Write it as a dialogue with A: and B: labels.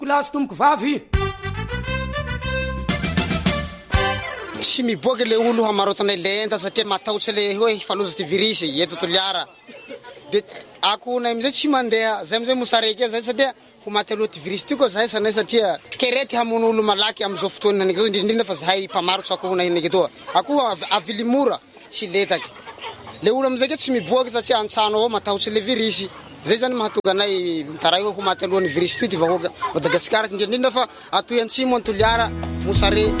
A: Kulasy tomoko vavy.
B: Tsy miboaky le olo hamarotana lenta satria matahotsy le hoe faloza ty virus eto Toliara. De ako na amizay tsy mandeha, zay amizay mosareky zay satria ho maty aloha ty virus ty koa zahay sanay satria kerety hamono olo malaky amizao fotoana nake indrindra fa zahay mpamarotsy ako na nake toa. Ako avily mora tsy letaky. Le olo amizay ke tsy miboaky satria antsano avao matahotsy le virus. Zay zany mahatonga anay mitaray ho maty alohan'ny virus ty vahoaka Madagasikara indrindra fa atoy antsimo Toliara, Mosare.